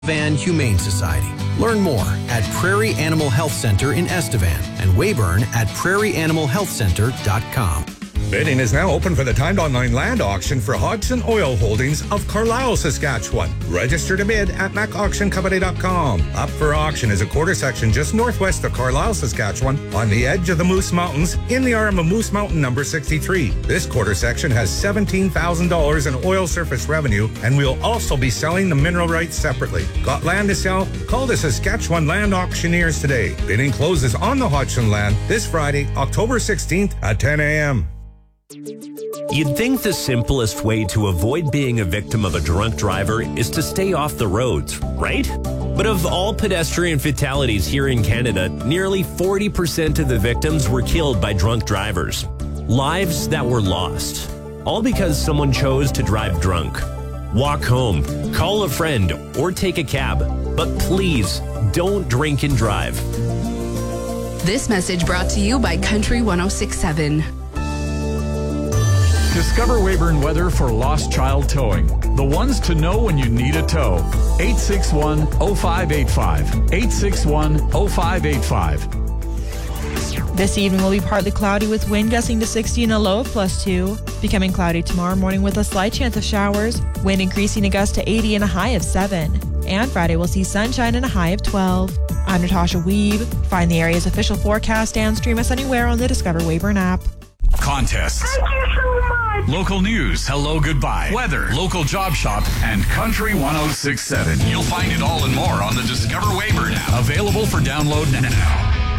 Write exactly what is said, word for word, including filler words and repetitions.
Estevan Humane Society. Learn more at Prairie Animal Health Center in Estevan and Weyburn at prairie animal health center dot com. Bidding is now open for the timed online land auction for Hodgson Oil Holdings of Carlisle, Saskatchewan. Register to bid at mac auction company dot com. Up for auction is a quarter section just northwest of Carlisle, Saskatchewan, on the edge of the Moose Mountains, in the arm of Moose Mountain number sixty-three. This quarter section has seventeen thousand dollars in oil surface revenue, and we'll also be selling the mineral rights separately. Got land to sell? Call the Saskatchewan Land Auctioneers today. Bidding closes on the Hodgson land this Friday, October sixteenth at ten a.m. You'd think the simplest way to avoid being a victim of a drunk driver is to stay off the roads, right? But of all pedestrian fatalities here in Canada, nearly forty percent of the victims were killed by drunk drivers. Lives that were lost. All because someone chose to drive drunk. Walk home, call a friend, or take a cab. But please, don't drink and drive. This message brought to you by Country one oh six point seven. Discover Weyburn weather for lost child towing. The ones to know when you need a tow. eight six one, oh five eight five. eight six one, oh five eight five. This evening will be partly cloudy with wind gusting to sixty and a low of plus two. Becoming cloudy tomorrow morning with a slight chance of showers. Wind increasing a gust to eighty and a high of seven. And Friday we'll see sunshine and a high of twelve. I'm Natasha Weeb. Find the area's official forecast and stream us anywhere on the Discover Weyburn app. Contests. Thank you so much. Local news, hello, goodbye, weather, local job shop, and Country one oh six point seven. You'll find it all and more on the Discover Weyburn app. Available for download now.